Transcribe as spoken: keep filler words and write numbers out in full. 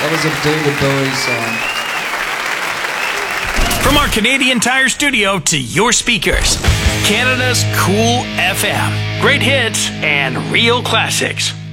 That was a David Bowie song. From our Canadian Tire studio to your speakers, Canada's Cool F M. Great hits and real classics.